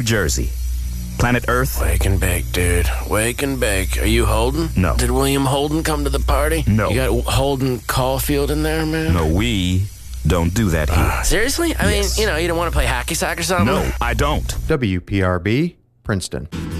Jersey. Planet Earth? Wake and bake, dude. Wake and bake. Are you Holden? No. Did William Holden come to the party? No. You got Holden Caulfield in there, man? No, we don't do that here. Seriously? I mean, you don't want to play hacky sack or something? No, I don't. WPRB, Princeton.